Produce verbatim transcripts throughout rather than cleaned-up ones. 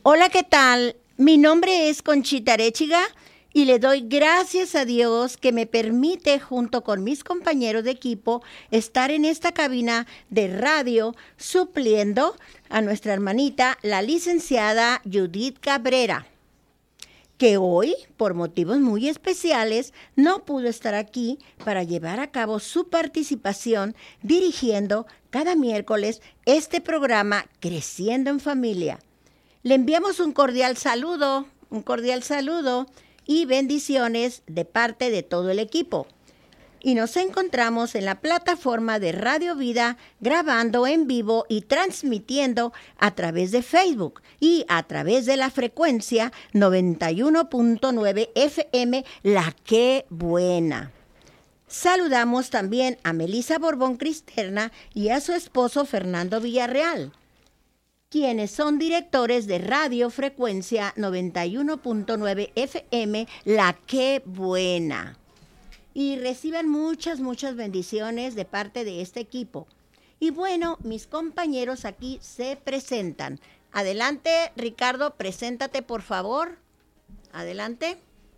Hola, ¿qué tal? Mi nombre es Conchita Arechiga y le doy gracias a Dios que me permite, junto con mis compañeros de equipo, estar en esta cabina de radio supliendo a nuestra hermanita, la licenciada Judith Cabrera, que hoy, por motivos muy especiales, no pudo estar aquí para llevar a cabo su participación dirigiendo cada miércoles este programa Creciendo en Familia. Le enviamos un cordial saludo, un cordial saludo y bendiciones de parte de todo el equipo. Y nos encontramos en la plataforma de Radio Vida, grabando en vivo y transmitiendo a través de Facebook y a través de la frecuencia noventa y uno punto nueve F M, La Qué Buena. Saludamos también a Melissa Borbón Cristerna y a su esposo Fernando Villarreal, quienes son directores de Radio Frecuencia noventa y uno punto nueve F M, La Qué Buena. Y reciban muchas, muchas bendiciones de parte de este equipo. Y bueno, mis compañeros aquí se presentan. Adelante, Ricardo, preséntate, por favor. Adelante.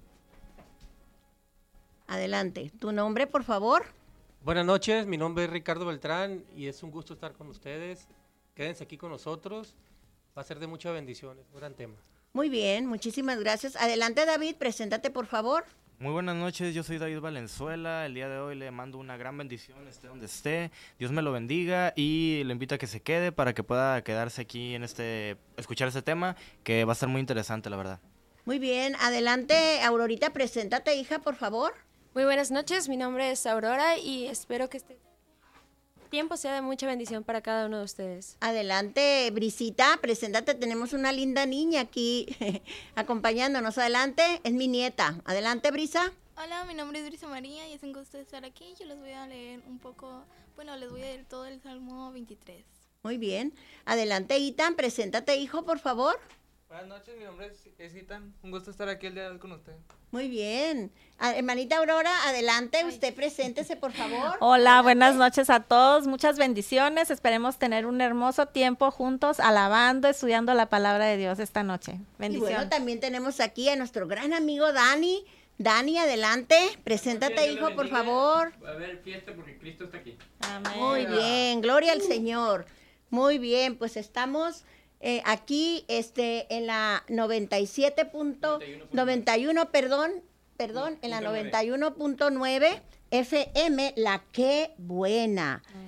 Adelante. ¿Tu nombre, por favor? Buenas noches, mi nombre es Ricardo Beltrán y es un gusto estar con ustedes. Quédense aquí con nosotros, va a ser de mucha bendición, es un gran tema. Muy bien, muchísimas gracias. Adelante, David, preséntate, por favor. Muy buenas noches, yo soy David Valenzuela. El día de hoy le mando una gran bendición, esté donde esté. Dios me lo bendiga y le invito a que se quede para que pueda quedarse aquí en este, escuchar este tema, que va a estar muy interesante, la verdad. Muy bien, adelante, Aurorita, preséntate, hija, por favor. Muy buenas noches, mi nombre es Aurora y espero que este tiempo sea de mucha bendición para cada uno de ustedes. Adelante, Brisita, preséntate, tenemos una linda niña aquí acompañándonos. Adelante, es mi nieta. Adelante, Brisa. Hola, mi nombre es Brisa María y es un gusto estar aquí. Yo les voy a leer un poco, bueno, les voy a leer todo el Salmo veintitrés. Muy bien. Adelante, Itan, preséntate, hijo, por favor. Buenas noches, mi nombre es, es Itan, un gusto estar aquí el día de hoy con usted. Muy bien. A, hermanita Aurora, adelante, usted preséntese, por favor. Hola, adelante. Buenas noches a todos, muchas bendiciones, esperemos tener un hermoso tiempo juntos, alabando, estudiando la palabra de Dios esta noche. Bendiciones. Y bueno, también tenemos aquí a nuestro gran amigo Dani. Dani, adelante, preséntate, hijo, por favor. Va a haber fiesta porque Cristo está aquí. Amén. Muy bien, gloria al Señor. Muy bien, pues estamos eh, aquí este, en la noventa y siete punto noventa y uno, perdón, perdón, en la noventa y uno punto nueve F M, La Qué Buena.